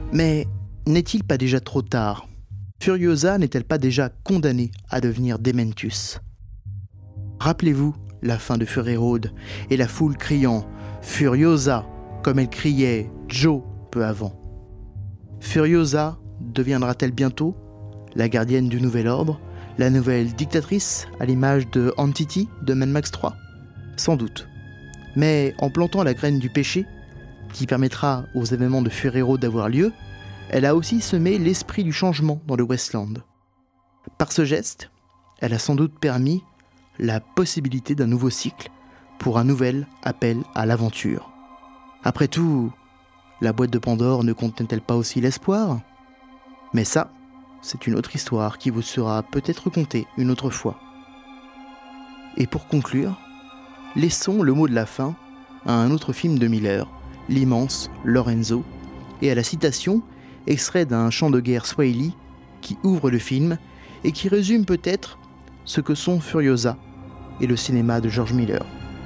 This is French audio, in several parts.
Mais n'est-il pas déjà trop tard ? Furiosa n'est-elle pas déjà condamnée à devenir Dementus ? Rappelez-vous la fin de Fury Road et la foule criant « Furiosa !» comme elle criait « Joe !» peu avant. Furiosa deviendra-t-elle bientôt la gardienne du Nouvel Ordre, la nouvelle dictatrice à l'image de Entity de Mad Max 3 ? Sans doute. Mais en plantant la graine du péché, qui permettra aux événements de Fury Road d'avoir lieu, elle a aussi semé l'esprit du changement dans le Westland. Par ce geste, elle a sans doute permis la possibilité d'un nouveau cycle pour un nouvel appel à l'aventure. Après tout, la boîte de Pandore ne contenait-elle pas aussi l'espoir ? Mais ça, c'est une autre histoire qui vous sera peut-être contée une autre fois. Et pour conclure, laissons le mot de la fin à un autre film de Miller, l'immense Lorenzo, et à la citation extrait d'un chant de guerre swahili qui ouvre le film et qui résume peut-être ce que sont Furiosa et le cinéma de George Miller.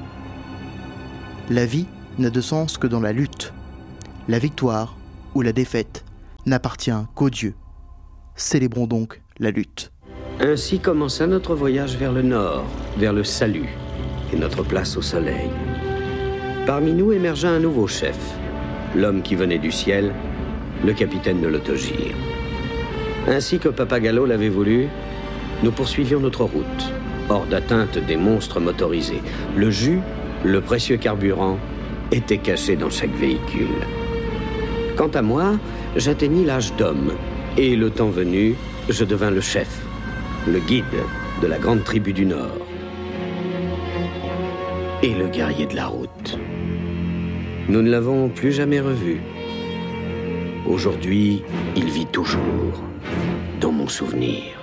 La vie n'a de sens que dans la lutte. La victoire ou la défaite n'appartient qu'au Dieu. Célébrons donc la lutte. Ainsi commença notre voyage vers le nord, vers le salut et notre place au soleil. Parmi nous émergea un nouveau chef, l'homme qui venait du ciel, le capitaine de l'autogire. Ainsi que Pappagallo l'avait voulu, nous poursuivions notre route, hors d'atteinte des monstres motorisés. Le jus, le précieux carburant, était caché dans chaque véhicule. Quant à moi, j'atteignis l'âge d'homme, et le temps venu, je devins le chef, le guide de la grande tribu du Nord, et le guerrier de la route. Nous ne l'avons plus jamais revu. Aujourd'hui, il vit toujours dans mon souvenir.